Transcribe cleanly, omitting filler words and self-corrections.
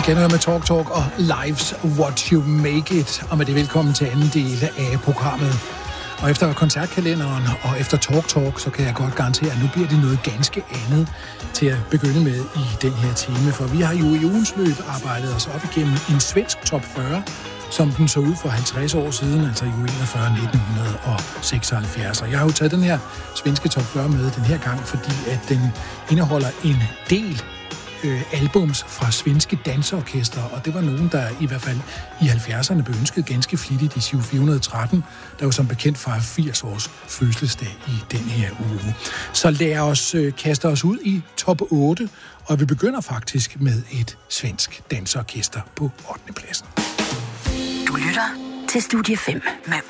genhøre med Talk og Lives What You Make It. Og med det velkommen til anden del af programmet. Og efter koncertkalenderen og efter Talk, så kan jeg godt garantere, at nu bliver det noget ganske andet til at begynde med i den her time. For vi har jo i ugens løb arbejdet os op igennem en svensk top 40, som den så ud for 50 år siden, altså i 1976. Og jeg har jo taget den her svenske top 40 med den her gang, fordi at den indeholder en del albums fra svenske danseorkester, og det var nogen, der i hvert fald i 70'erne blev ønsket ganske flittigt i SIV 413, der jo som bekendt fejrer 80 års fødselsdag i den her uge. Så lad os kaste os ud i top 8, og vi begynder faktisk med et svensk danseorkester på 8. pladsen. Du lytter til Studie 5 med